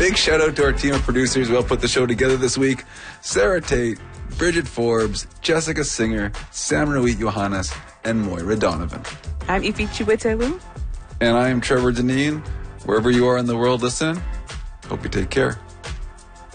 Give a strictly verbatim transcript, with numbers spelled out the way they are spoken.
Big shout out to our team of producers who helped put the show together this week. Sarah Tate, Bridget Forbes, Jessica Singer, Sam Ruit Johannes, and Moira Donovan. I'm Ifi Chiwetewu. And I am Trevor Deneen. Wherever you are in the world, listen. Hope you take care.